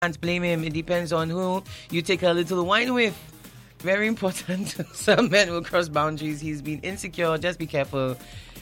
can't blame him. It depends on who you take a little wine with. Very important. Some men will cross boundaries. He's been insecure. Just be careful.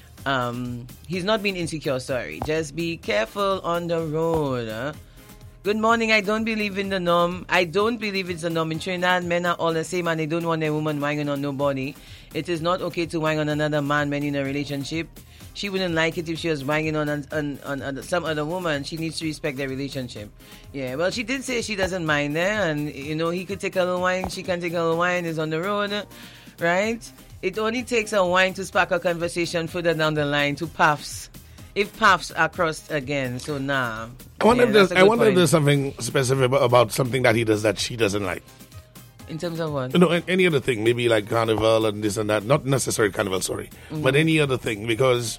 He's not been insecure, sorry. Just be careful on the road. Huh? Good morning. I don't believe in the norm. I don't believe it's the norm. In Trinidad, men are all the same and they don't want a woman whining on nobody. It is not okay to whine on another man when in a relationship. She wouldn't like it if she was whining on some other woman. She needs to respect their relationship. Yeah, well, she did say she doesn't mind there. And, you know, he could take a little wine. She can take a little wine. It's on the road, right? It only takes a wine to spark a conversation further down the line to paths. If paths are crossed again, so nah. I wonder if there's something specific about something that he does that she doesn't like. In terms of what? No, any other thing, maybe like carnival and this and that. Not necessarily carnival, sorry, but any other thing, because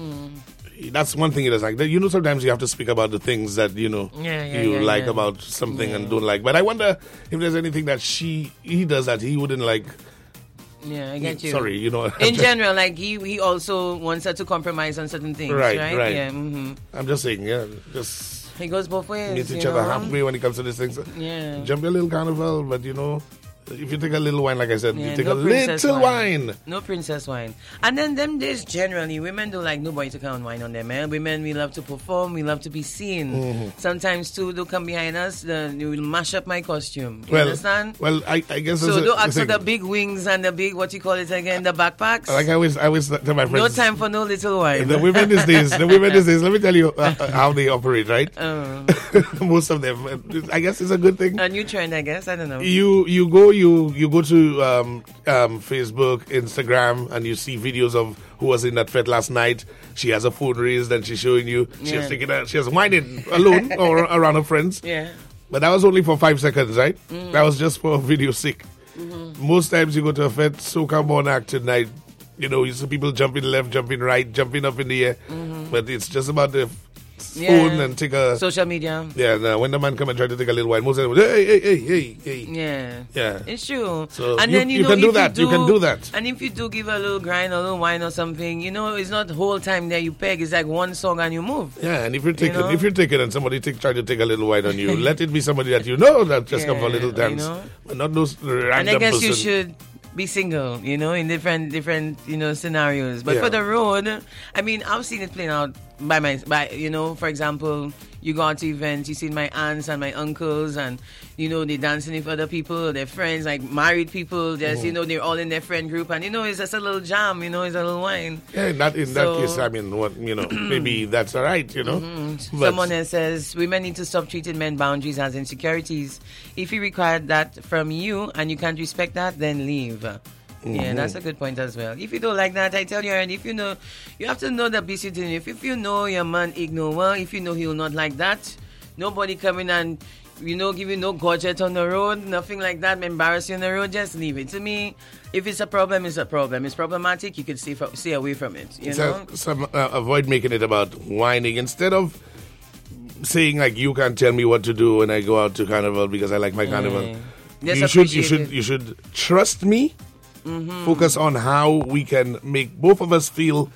that's one thing he does like. You know, sometimes you have to speak about the things that you like about something and don't like. But I wonder if there's anything that he does that he wouldn't like. Yeah, I get you. Sorry, you know. In general, like he also wants her to compromise on certain things, right? Yeah. Mm-hmm. I'm just saying, just. He goes both ways. Meet each other halfway when it comes to these things. Yeah. Jump a little carnival, but you know, if you take a little wine, like I said, you take a little wine. No princess wine. And then them days, generally, women don't like nobody to come and wine on them. Eh? Women, we love to perform. We love to be seen. Mm-hmm. Sometimes, too, they'll come behind us. You will mash up my costume. You understand? Well, I guess so. Don't ask for the big wings and the big, what you call it again, the backpacks. Like I always tell my friends. No time for no little wine. The women these days, let me tell you how they operate, right? Most of them. I guess it's a good thing. A new trend, I guess. I don't know. You go to Facebook, Instagram, and you see videos of who was in that fete last night. She has a phone raised and she's showing you. She has whining alone or around her friends. Yeah. But that was only for 5 seconds, right? That was just for video sake. Mm-hmm. Most times you go to a fete, soca born act tonight. You know, you see people jumping left, jumping right, jumping up in the air. Mm-hmm. But it's just about the phone and take a social media. Yeah, now when the man come and try to take a little wine, most of them hey. Yeah, it's true. So and then you can do that. You can do that. And if you do give a little grind, a little wine or something, you know, it's not the whole time there you peg. It's like one song and you move. Yeah, and if you're taking and somebody try to take a little wine on you, let it be somebody that you know that just come for a little dance, but not those random. And I guess you should be single, you know, in different scenarios. But for the road, I mean, I've seen it playing out by you know, for example, you go out to events, you see my aunts and my uncles, and you know, they're dancing with other people, their friends, like married people, just you know, they're all in their friend group, and you know, it's just a little jam, you know, it's a little wine. Yeah, in that case, I mean, what, you know, maybe that's all right, you know. Mm-hmm. Someone else says women need to stop treating men boundaries as insecurities. If he required that from you and you can't respect that, then leave. Yeah, that's a good point as well. If you don't like that, I tell you already, if you know, you have to know the BC thing. If you know your man ignore, if you know he will not like that, nobody coming and, you know, give you no gadget on the road, nothing like that, embarrass you on the road, just leave it. To me, if it's a problem, it's a problem. It's problematic, you can stay away from it, you know? Avoid making it about whining. Instead of saying, like, you can't tell me what to do when I go out to carnival because I like my carnival. You should trust me. Mm-hmm. Focus on how we can make both of us feel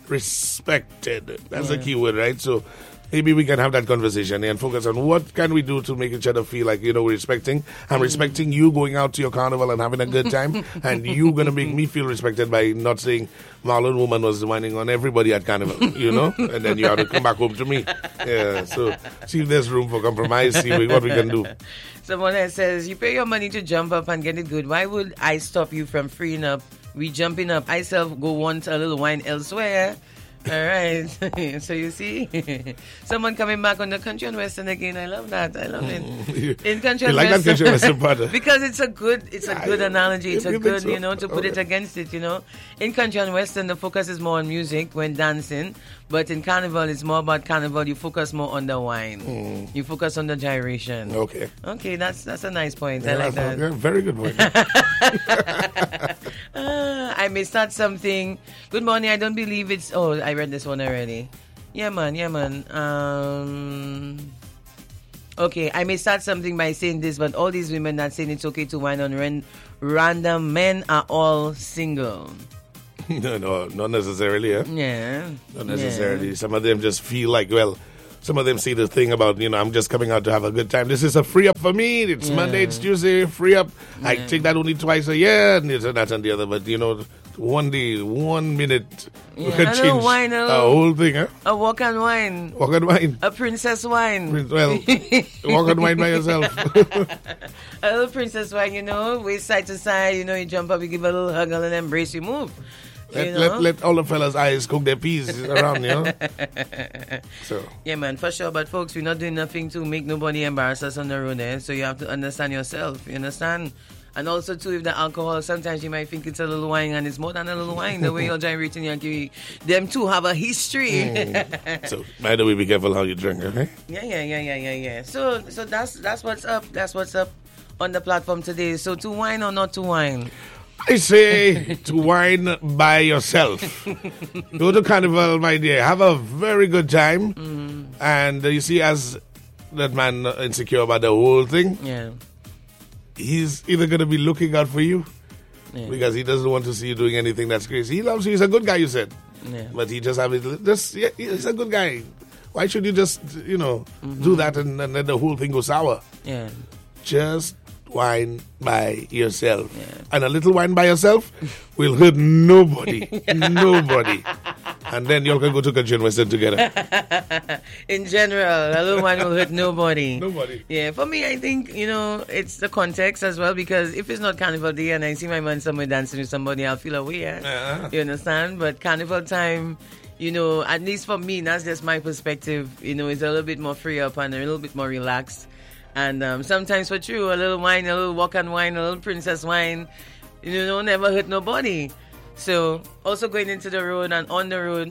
respected. That's the key word, right? So maybe we can have that conversation and focus on what can we do to make each other feel like, you know, we're respecting. I'm respecting you going out to your carnival and having a good time, and you going to make me feel respected by not saying Marlon Woman was whining on everybody at carnival, you know? And then you have to come back home to me. Yeah, so see if there's room for compromise, see what we can do. Someone else says, you pay your money to jump up and get it good. Why would I stop you from freeing up? We jumping up. I self go want a little wine elsewhere. All right. So you see, someone coming back on the country and western again. I love that. I love it. In country and western, that country and western part? Because it's a good analogy. It's a good, you know, to put it against it. You know, in country and western, the focus is more on music when dancing. But in carnival, it's more about carnival. You focus more on the wine. You focus on the gyration. Okay, that's a nice point. I like that. Very good point. I may start something. Good morning. I don't believe it's. Oh, I read this one already. Yeah, man. Okay, I may start something by saying this, but all these women that saying it's okay to whine on random men are all single. No, not necessarily. Yeah. Not necessarily. Some of them just feel like, well, some of them say the thing about, I'm just coming out to have a good time. This is a free up for me. It's Monday, it's Tuesday, free up. I take that only twice a year, and that and the other. But, one day, 1 minute, we could change wine, a whole thing, huh? A walk and wine. Walk and wine. A princess wine. Well, walk and wine by yourself. A little princess wine, waist side to side, you jump up, you give a little hug, and then embrace, you move. Let all the fellas' eyes cook their peas around, So. Yeah, man, for sure. But folks, we're not doing nothing to make nobody embarrass us on the road there. So you have to understand yourself. You understand? And also, too, if the alcohol, sometimes you might think it's a little wine, and it's more than a little wine. The way you're gyrating, them two have a history. So, by the way, be careful how you drink, okay? Yeah. So that's what's up. That's what's up on the platform today. So, to wine or not to wine? I say to wine by yourself. Go to Carnival, my dear. Have a very good time. Mm-hmm. And you see, as that man insecure about the whole thing, he's either going to be looking out for you because he doesn't want to see you doing anything that's crazy. He loves you. He's a good guy, you said. Yeah. But he just he's a good guy. Why should you just, do that and then the whole thing goes sour? Yeah. Just wine by yourself. Yeah. And a little wine by yourself will hurt nobody. Nobody. And then y'all can go to Country and Western together. In general, a little wine will hurt nobody. Nobody. Yeah, for me, I think, it's the context as well, because if it's not Carnival Day and I see my man somewhere dancing with somebody, I'll feel away. You understand? But Carnival time, at least for me, that's just my perspective, it's a little bit more free up and a little bit more relaxed. And sometimes for true, a little wine, a little walk and wine, a little princess wine, never hurt nobody. So also going into the road and on the road,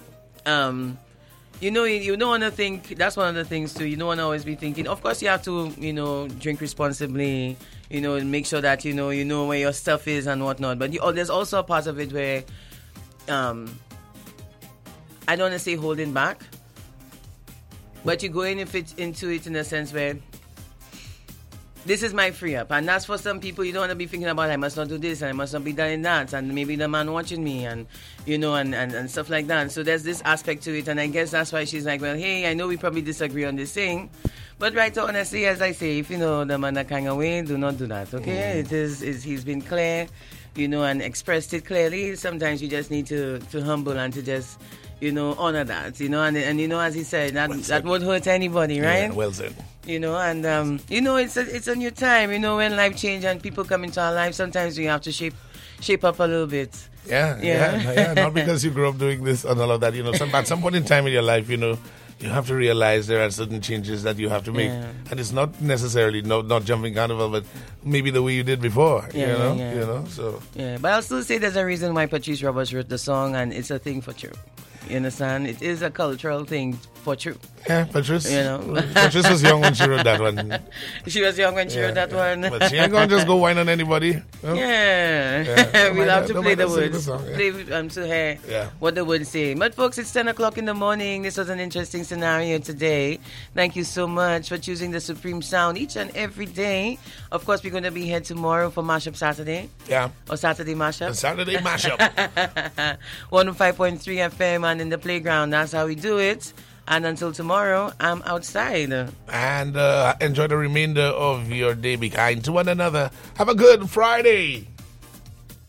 you don't want to think, that's one of the things too, you don't want to always be thinking, of course you have to, drink responsibly, make sure that, you know where your stuff is and whatnot. But there's also a part of it where, I don't want to say holding back, but you go into it in a sense where, this is my free up, and that's for some people. You don't want to be thinking about I must not do this and I must not be doing that, and maybe the man watching me, and and stuff like that. So there's this aspect to it, and I guess that's why she's like, well, hey, I know we probably disagree on this thing, but right, so honestly, as I say, if the man that kind of way, do not do that. Okay, It is he's been clear, and expressed it clearly. Sometimes you just need to humble and to just honor that, and as he said, that won't hurt anybody, right? Yeah, well said. It's a new time. When life change and people come into our life, sometimes we have to shape up a little bit. Yeah. Not because you grew up doing this and all of that. At some point in time in your life, you have to realize there are certain changes that you have to make, and it's not necessarily not jumping Carnival, but maybe the way you did before. So but I'll still say there's a reason why Patrice Roberts wrote the song, and it's a thing for true. You understand? It is a cultural thing for true. Yeah, Patrice. Patrice was young when she wrote that one. She was young when she wrote that one. But she ain't going to just go whine on anybody. Yeah. We'll have to play the words. Play to her what the words say. But folks, it's 10 o'clock in the morning. This was an interesting scenario today. Thank you so much for choosing the Supreme Sound each and every day. Of course, we're going to be here tomorrow for Mashup Saturday. Yeah. Or Saturday Mashup. Saturday Mashup. 105.3 FM and in the playground. That's how we do it. And until tomorrow, I'm outside. And enjoy the remainder of your day. Be kind to one another. Have a good Friday.